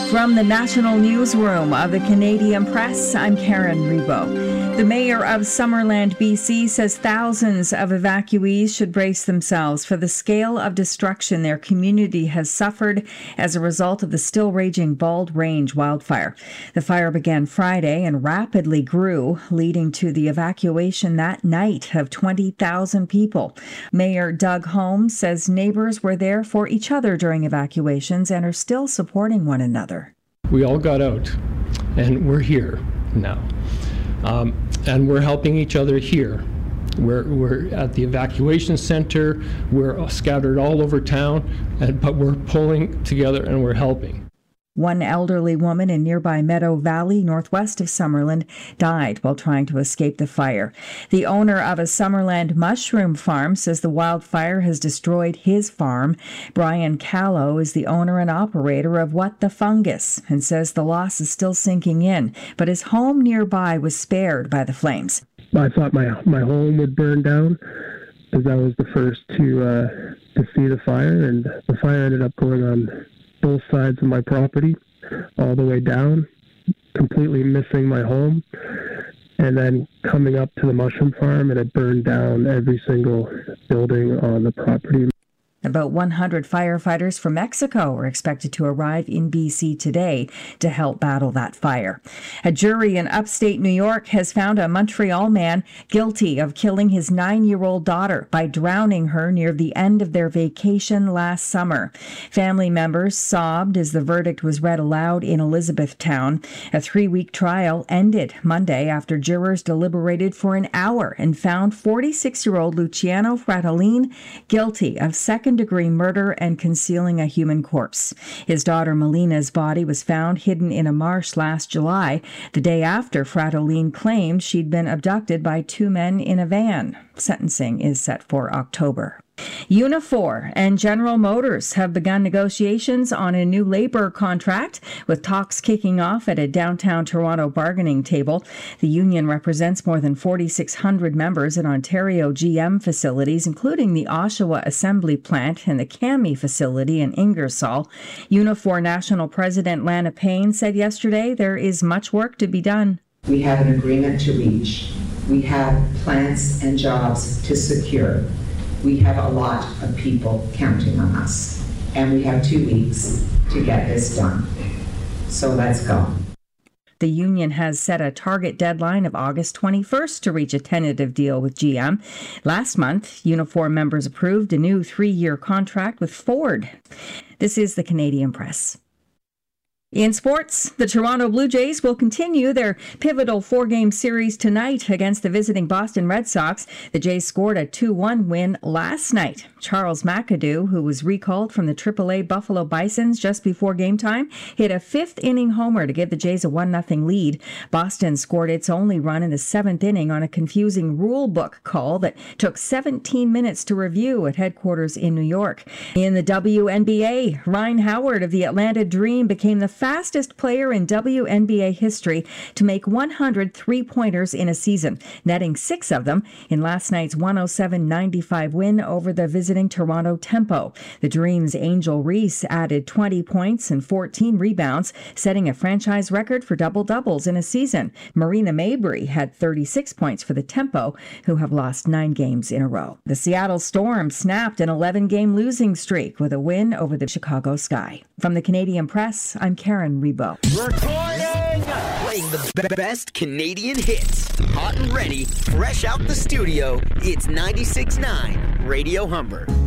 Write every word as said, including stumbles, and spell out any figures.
From the National Newsroom of the Canadian Press, I'm Karen Rebo. The mayor of Summerland, B C, says thousands of evacuees should brace themselves for the scale of destruction their community has suffered as a result of the still raging Bald Range wildfire. The fire began Friday and rapidly grew, leading to the evacuation that night of twenty thousand people. Mayor Doug Holmes says neighbors were there for each other during evacuations and are still supporting one another. We all got out, and we're here now. Um, and we're helping each other here. We're, we're at the evacuation center, we're scattered all over town, and, but we're pulling together and we're helping. One elderly woman in nearby Meadow Valley, northwest of Summerland, died while trying to escape the fire. The owner of a Summerland mushroom farm says the wildfire has destroyed his farm. Brian Callow is the owner and operator of What the Fungus and says the loss is still sinking in, but his home nearby was spared by the flames. I thought my my home would burn down because I was the first to uh, to see the fire, and the fire ended up going on both sides of my property, all the way down, completely missing my home, and then coming up to the mushroom farm, and it burned down every single building on the property. About one hundred firefighters from Mexico are expected to arrive in B C today to help battle that fire. A jury in upstate New York has found a Montreal man guilty of killing his nine-year-old daughter by drowning her near the end of their vacation last summer. Family members sobbed as the verdict was read aloud in Elizabethtown. A three-week trial ended Monday after jurors deliberated for an hour and found forty-six-year-old Luciano Fratellin guilty of second degree murder and concealing a human corpse. His daughter Melina's body was found hidden in a marsh last July, the day after Fratellin claimed she'd been abducted by two men in a van. Sentencing is set for October. Unifor and General Motors have begun negotiations on a new labor contract, with talks kicking off at a downtown Toronto bargaining table. The union represents more than forty-six hundred members at Ontario G M facilities, including the Oshawa Assembly Plant and the CAMI facility in Ingersoll. Unifor National President Lana Payne said yesterday there is much work to be done. We have an agreement to reach. We have plants and jobs to secure. We have a lot of people counting on us, and we have two weeks to get this done. So let's go. The union has set a target deadline of August twenty-first to reach a tentative deal with G M. Last month, Unifor members approved a new three-year contract with Ford. This is the Canadian Press. In sports, the Toronto Blue Jays will continue their pivotal four-game series tonight against the visiting Boston Red Sox. The Jays scored a two one win last night. Charles McAdoo, who was recalled from the triple A Buffalo Bisons just before game time, hit a fifth-inning homer to give the Jays a one nothing lead. Boston scored its only run in the seventh inning on a confusing rule book call that took seventeen minutes to review at headquarters in New York. In the W N B A, Ryan Howard of the Atlanta Dream became the fastest player in W N B A history to make one hundred three-pointers in a season, netting six of them in last night's one oh seven ninety-five win over the visiting Toronto Tempo. The Dream's Angel Reese added twenty points and fourteen rebounds, setting a franchise record for double-doubles in a season. Marina Mabrey had thirty-six points for the Tempo, who have lost nine games in a row. The Seattle Storm snapped an eleven-game losing streak with a win over the Chicago Sky. From the Canadian Press, I'm Karen Rebo. Recording! Playing the b- best Canadian hits. Hot and ready, fresh out the studio, it's ninety-six point nine Radio Humber.